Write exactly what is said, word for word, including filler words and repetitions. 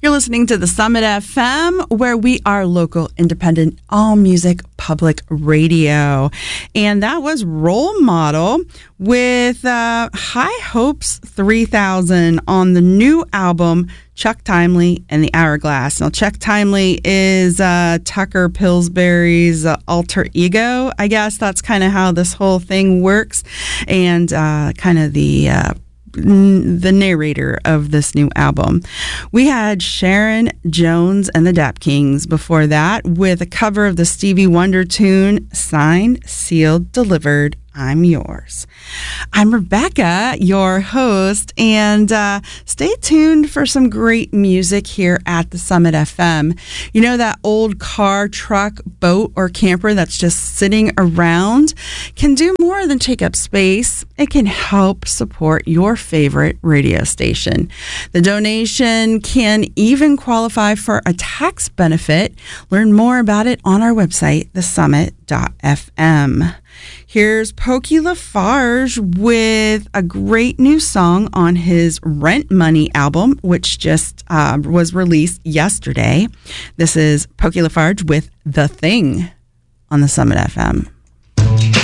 You're listening to the Summit F M, where we are local, independent, all music, public radio. And that was Role Model with uh, High Hopes three thousand on the new album, Chuck Timely and the Hourglass. Now, Chuck Timely is uh, Tucker Pillsbury's uh, alter ego. I guess that's kind of how this whole thing works. And uh, kind of the... Uh, the narrator of this new album. We had Sharon Jones and the Dap Kings before that with a cover of the Stevie Wonder tune, Signed, Sealed, Delivered, I'm Yours. I'm Rebecca, your host, and uh, stay tuned for some great music here at the Summit F M. You know that old car, truck, boat, or camper that's just sitting around can do more than take up space. It can help support your favorite radio station. The donation can even qualify for a tax benefit. Learn more about it on our website, the summit dot f m. Here's Pokey Lafarge with a great new song on his Rent Money album, which just uh, was released yesterday. This is Pokey Lafarge with The Thing on the Summit F M.